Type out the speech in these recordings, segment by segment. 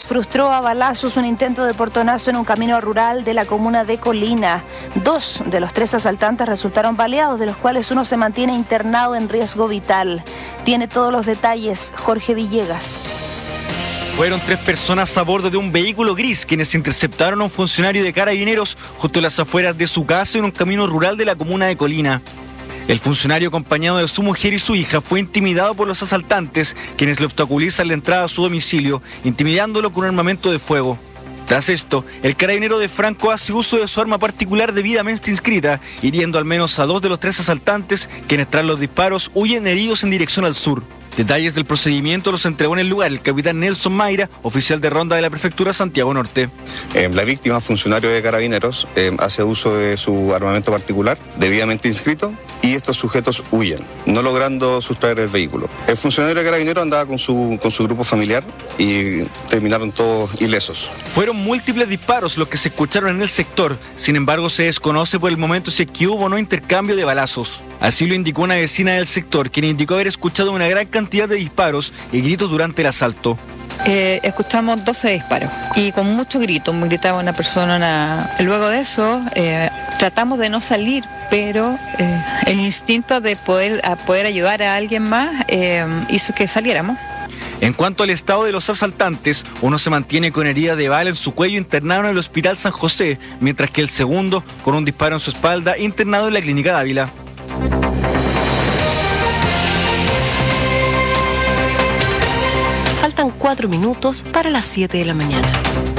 frustró a balazos un intento de portonazo en un camino rural de la comuna de Colina. 2 de los 3 asaltantes resultaron baleados, de los cuales uno se mantiene internado en riesgo vital. Tiene todos los detalles Jorge Villegas. Fueron 3 personas a bordo de un vehículo gris quienes interceptaron a un funcionario de Carabineros justo en las afueras de su casa en un camino rural de la comuna de Colina. El funcionario, acompañado de su mujer y su hija, fue intimidado por los asaltantes, quienes le obstaculizan la entrada a su domicilio, intimidándolo con un armamento de fuego. Tras esto, el carabinero de Franco hace uso de su arma particular debidamente inscrita, hiriendo al menos a 2 de los 3 asaltantes, quienes tras los disparos huyen heridos en dirección al sur. Detalles del procedimiento los entregó en el lugar el capitán Nelson Mayra, oficial de ronda de la prefectura Santiago Norte. La víctima, funcionario de Carabineros, hace uso de su armamento particular, debidamente inscrito, y estos sujetos huyen, no logrando sustraer el vehículo. El funcionario de Carabineros andaba con su grupo familiar y terminaron todos ilesos. Fueron múltiples disparos los que se escucharon en el sector, sin embargo se desconoce por el momento si es que hubo o no intercambio de balazos. Así lo indicó una vecina del sector, quien indicó haber escuchado una gran cantidad de disparos y gritos durante el asalto. Escuchamos 12 disparos y con mucho grito, me gritaba una persona. Luego de eso tratamos de no salir, pero el instinto de poder ayudar a alguien más hizo que saliéramos. En cuanto al estado de los asaltantes, uno se mantiene con herida de bala en su cuello internado en el Hospital San José, mientras que el segundo, con un disparo en su espalda, internado en la Clínica Dávila. Faltan 4 minutos para las 7 de la mañana.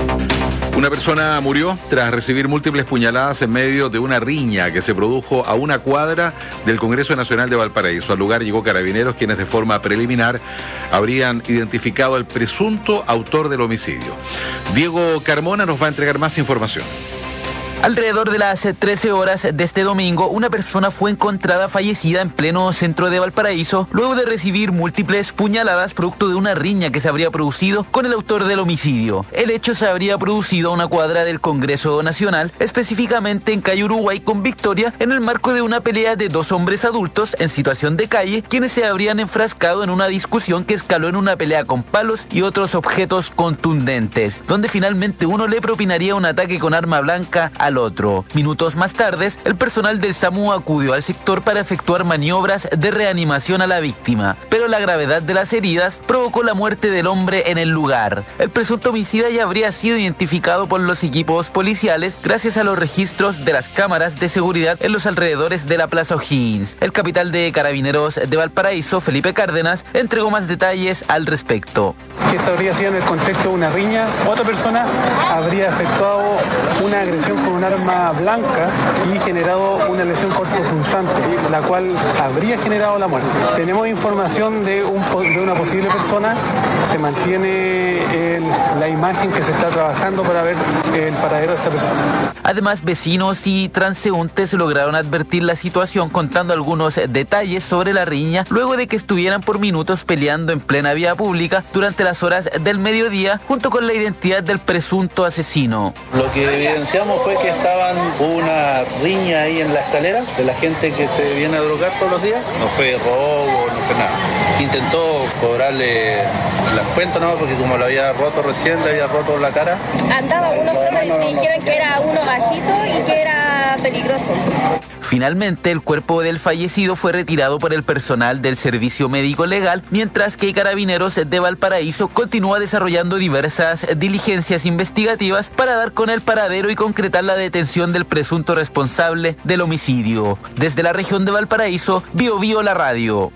Una persona murió tras recibir múltiples puñaladas en medio de una riña que se produjo a una cuadra del Congreso Nacional de Valparaíso. Al lugar llegó Carabineros, quienes de forma preliminar habrían identificado al presunto autor del homicidio. Diego Carmona nos va a entregar más información. Alrededor de las 13 horas de este domingo, una persona fue encontrada fallecida en pleno centro de Valparaíso, luego de recibir múltiples puñaladas producto de una riña que se habría producido con el autor del homicidio. El hecho se habría producido a una cuadra del Congreso Nacional, específicamente en calle Uruguay con Victoria, en el marco de una pelea de 2 hombres adultos en situación de calle, quienes se habrían enfrascado en una discusión que escaló en una pelea con palos y otros objetos contundentes, donde finalmente uno le propinaría un ataque con arma blanca al otro. Minutos más tarde, el personal del SAMU acudió al sector para efectuar maniobras de reanimación a la víctima, pero la gravedad de las heridas provocó la muerte del hombre en el lugar. El presunto homicida ya habría sido identificado por los equipos policiales gracias a los registros de las cámaras de seguridad en los alrededores de la Plaza O'Higgins. El capitán de Carabineros de Valparaíso, Felipe Cárdenas, entregó más detalles al respecto. Que esto habría sido en el contexto de una riña, otra persona habría efectuado una agresión con un arma blanca y generado una lesión cortopunzante, la cual habría generado la muerte. Tenemos información de una posible persona, se mantiene la imagen que se está trabajando para ver el paradero de esta persona. Además, vecinos y transeúntes lograron advertir la situación contando algunos detalles sobre la riña luego de que estuvieran por minutos peleando en plena vía pública durante las horas del mediodía junto con la identidad del presunto asesino. Lo que evidenciamos fue que hubo una riña ahí en la escalera de la gente que se viene a drogar todos los días. No fue robo, no fue nada. Intentó cobrarle las cuentas, ¿no? Porque como lo había roto recién, le había roto la cara. Andaba uno solo y dijeron que era uno bajito y que era peligroso. Finalmente, el cuerpo del fallecido fue retirado por el personal del Servicio Médico Legal, mientras que Carabineros de Valparaíso continúa desarrollando diversas diligencias investigativas para dar con el paradero y concretar la detención del presunto responsable del homicidio. Desde la región de Valparaíso, BioBio la radio.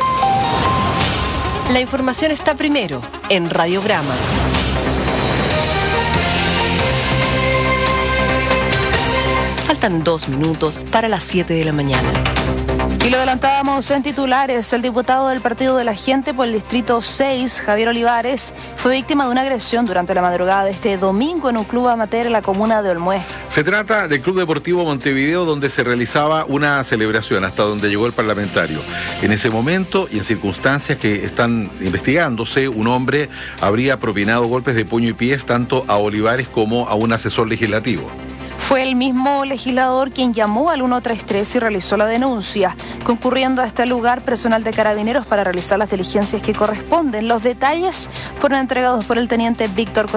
La información está primero en Radiograma. Faltan 2 minutos para las 7 de la mañana. Y lo adelantábamos en titulares. El diputado del Partido de la Gente por el Distrito 6, Javier Olivares, fue víctima de una agresión durante la madrugada de este domingo en un club amateur en la comuna de Olmué. Se trata del Club Deportivo Montevideo, donde se realizaba una celebración hasta donde llegó el parlamentario. En ese momento y en circunstancias que están investigándose, un hombre habría propinado golpes de puño y pies tanto a Olivares como a un asesor legislativo. Fue el mismo legislador quien llamó al 133 y realizó la denuncia, concurriendo a este lugar personal de Carabineros para realizar las diligencias que corresponden. Los detalles fueron entregados por el teniente Víctor